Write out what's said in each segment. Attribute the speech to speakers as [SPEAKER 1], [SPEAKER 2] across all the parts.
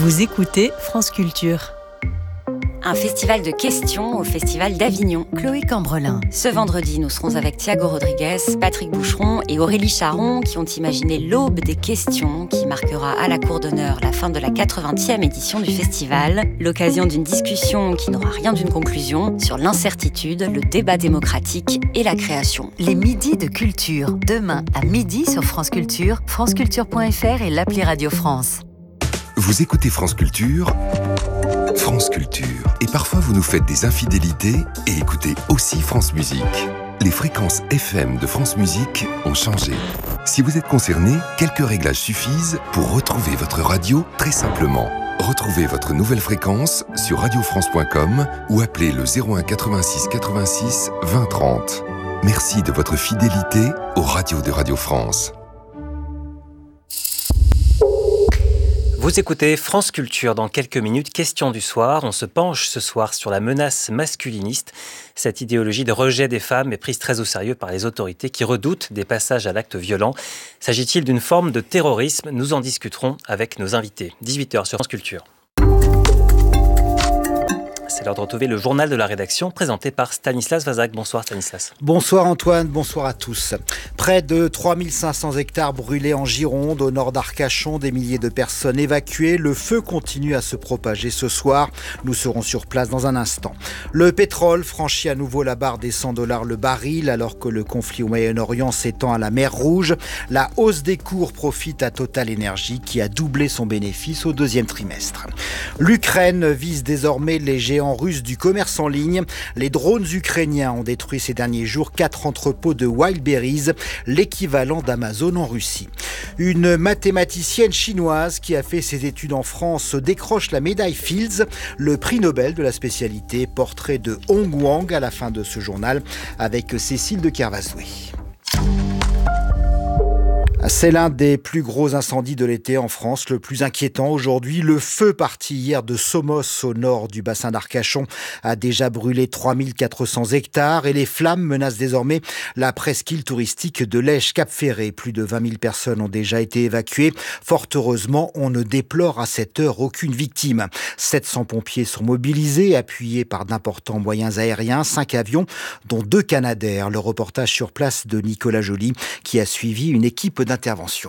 [SPEAKER 1] Vous écoutez France Culture.
[SPEAKER 2] Un festival de questions au Festival d'Avignon.
[SPEAKER 1] Chloé Cambrelin.
[SPEAKER 2] Ce vendredi, nous serons avec Thiago Rodrigues, Patrick Boucheron et Aurélie Charon qui ont imaginé l'aube des questions qui marquera à la cour d'honneur la fin de la 80e édition du festival. L'occasion d'une discussion qui n'aura rien d'une conclusion sur l'incertitude, le débat démocratique et la création.
[SPEAKER 1] Les midis de culture. Demain à midi sur France Culture, franceculture.fr et l'appli Radio France.
[SPEAKER 3] Vous écoutez France Culture, France Culture. Et parfois vous nous faites des infidélités et écoutez aussi France Musique. Les fréquences FM de France Musique ont changé. Si vous êtes concerné, quelques réglages suffisent pour retrouver votre radio très simplement. Retrouvez votre nouvelle fréquence sur radiofrance.com ou appelez le 01 86 86 20 30. Merci de votre fidélité aux radios de Radio France.
[SPEAKER 4] Vous écoutez France Culture. Dans quelques minutes, question du soir. On se penche ce soir sur la menace masculiniste. Cette idéologie de rejet des femmes est prise très au sérieux par les autorités qui redoutent des passages à l'acte violent. S'agit-il d'une forme de terrorisme ? Nous en discuterons avec nos invités. 18h sur France Culture. C'est l'heure de retrouver le journal de la rédaction présenté par Stanislas Vazak. Bonsoir Stanislas.
[SPEAKER 5] Bonsoir Antoine, bonsoir à tous. Près de 3500 hectares brûlés en Gironde, au nord d'Arcachon, des milliers de personnes évacuées. Le feu continue à se propager ce soir. Nous serons sur place dans un instant. Le pétrole franchit à nouveau la barre des $100 le baril alors que le conflit au Moyen-Orient s'étend à la mer Rouge. La hausse des cours profite à Total Energy qui a doublé son bénéfice au deuxième trimestre. L'Ukraine vise désormais les géants russes du commerce en ligne. Les drones ukrainiens ont détruit ces derniers jours 4 entrepôts de Wildberries, l'équivalent d'Amazon en Russie. Une mathématicienne chinoise qui a fait ses études en France décroche la médaille Fields, le prix Nobel de la spécialité. Portrait de Hong Wang à la fin de ce journal avec Cécile de Kervasoué. C'est l'un des plus gros incendies de l'été en France, le plus inquiétant aujourd'hui. Le feu parti hier de Somos au nord du bassin d'Arcachon a déjà brûlé 3400 hectares et les flammes menacent désormais la presqu'île touristique de Lège-Cap-Ferré. Plus de 20 000 personnes ont déjà été évacuées. Fort heureusement, on ne déplore à cette heure aucune victime. 700 pompiers sont mobilisés, appuyés par d'importants moyens aériens, 5 avions, dont 2 Canadair. Le reportage sur place de Nicolas Joly qui a suivi une équipe d'intervention.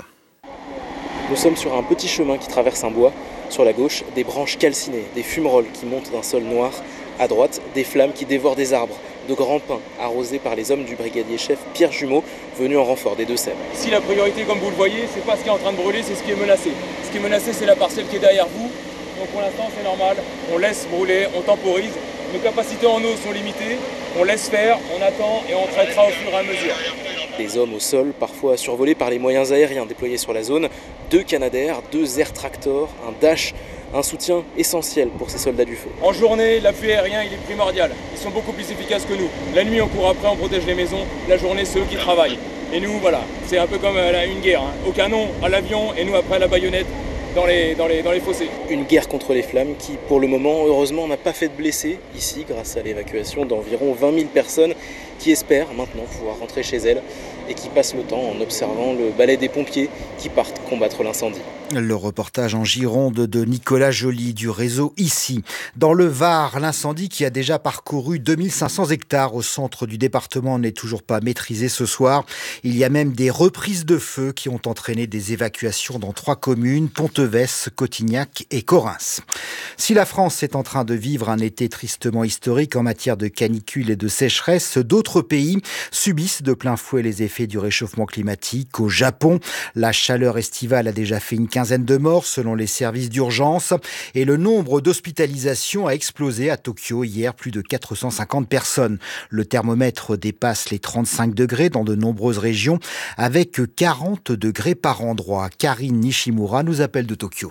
[SPEAKER 6] Nous sommes sur un petit chemin qui traverse un bois. Sur la gauche, des branches calcinées, des fumerolles qui montent d'un sol noir. À droite, des flammes qui dévorent des arbres, de grands pins arrosés par les hommes du brigadier-chef Pierre Jumeau, venu en renfort des Deux-Sèvres.
[SPEAKER 7] Ici, la priorité, comme vous le voyez, c'est pas ce qui est en train de brûler, c'est ce qui est menacé. Ce qui est menacé, c'est la parcelle qui est derrière vous. Donc pour l'instant, c'est normal. On laisse brûler, on temporise. Nos capacités en eau sont limitées. On laisse faire, on attend et on traitera au fur et à mesure.
[SPEAKER 6] Des hommes au sol, parfois survolés par les moyens aériens déployés sur la zone, 2 Canadair, 2 Air Tractor, un Dash, un soutien essentiel pour ces soldats du feu.
[SPEAKER 7] En journée, l'appui aérien il est primordial. Ils sont beaucoup plus efficaces que nous. La nuit, on court après, on protège les maisons. La journée, c'est eux qui travaillent. Et nous, voilà, c'est un peu comme une guerre. Au canon, à l'avion, et nous après à la baïonnette. Dans les fossés.
[SPEAKER 6] Une guerre contre les flammes qui, pour le moment, heureusement, n'a pas fait de blessés ici, grâce à l'évacuation d'environ 20 000 personnes qui espèrent maintenant pouvoir rentrer chez elles et qui passent le temps en observant le balai des pompiers qui partent combattre l'incendie.
[SPEAKER 5] Le reportage en Gironde de Nicolas Joly du réseau Ici. Dans le Var, l'incendie qui a déjà parcouru 2500 hectares au centre du département n'est toujours pas maîtrisé ce soir. Il y a même des reprises de feu qui ont entraîné des évacuations dans 3 communes, Ponteves, Cotignac et Correns. Si la France est en train de vivre un été tristement historique en matière de canicule et de sécheresse, d'autres pays subissent de plein fouet les effets du réchauffement climatique. Au Japon, la chaleur estivale a déjà fait une quinzaine de morts selon les services d'urgence et le nombre d'hospitalisations a explosé à Tokyo hier, plus de 450 personnes. Le thermomètre dépasse les 35 degrés dans de nombreuses régions avec 40 degrés par endroit. Karine Nishimura nous appelle de Tokyo.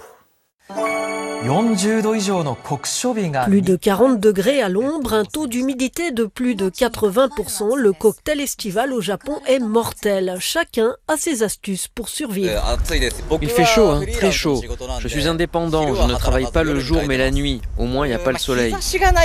[SPEAKER 8] Plus de 40 degrés à l'ombre, un taux d'humidité de plus de 80%. Le cocktail estival au Japon est mortel. Chacun a ses astuces pour survivre.
[SPEAKER 9] Il fait chaud, très chaud. Je suis indépendant, je ne travaille pas le jour mais la nuit. Au moins, il n'y a pas le soleil.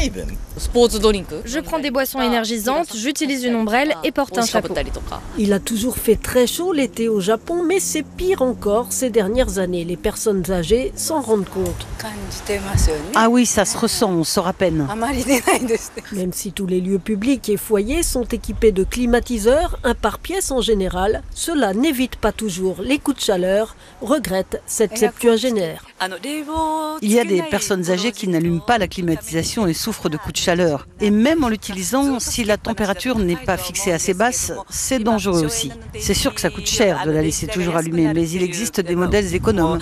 [SPEAKER 10] Je prends des boissons énergisantes, j'utilise une ombrelle et porte un chapeau.
[SPEAKER 8] Il a toujours fait très chaud l'été au Japon, mais c'est pire encore ces dernières années. Les personnes âgées s'en rendent compte.
[SPEAKER 11] Ah oui, ça se ressent, on sort à peine.
[SPEAKER 8] Même si tous les lieux publics et foyers sont équipés de climatiseurs, un par pièce en général, cela n'évite pas toujours les coups de chaleur, regrette cette septuagénaire.
[SPEAKER 11] Il y a des personnes âgées qui n'allument pas la climatisation et souffrent de coups de chaleur. Et même en l'utilisant, si la température n'est pas fixée assez basse, c'est dangereux aussi. C'est sûr que ça coûte cher de la laisser toujours allumée, mais il existe des modèles économes.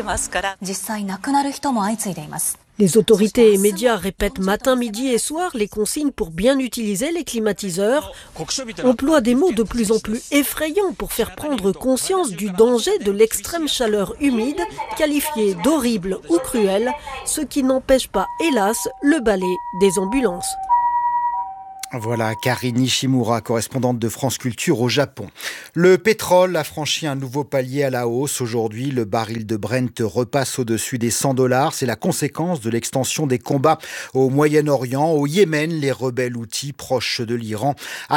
[SPEAKER 8] Les autorités et médias répètent matin, midi et soir les consignes pour bien utiliser les climatiseurs, emploient des mots de plus en plus effrayants pour faire prendre conscience du danger de l'extrême chaleur humide, qualifiée d'horrible ou cruelle, ce qui n'empêche pas, hélas, le balai des ambulances.
[SPEAKER 5] Voilà, Karine Nishimura, correspondante de France Culture au Japon. Le pétrole a franchi un nouveau palier à la hausse. Aujourd'hui, le baril de Brent repasse au-dessus des $100. C'est la conséquence de l'extension des combats au Moyen-Orient. Au Yémen, les rebelles houthis proches de l'Iran